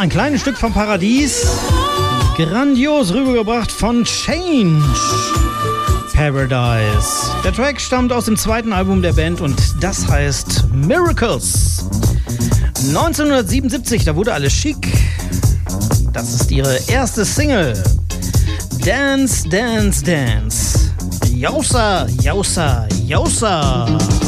ein kleines Stück vom Paradies. Grandios rübergebracht von Change. Paradise. Der Track stammt aus dem zweiten Album der Band und das heißt Miracles. 1977, da wurde alles schick. Das ist ihre erste Single. Dance, Dance, Dance. Jausa, Jausa, Jausa.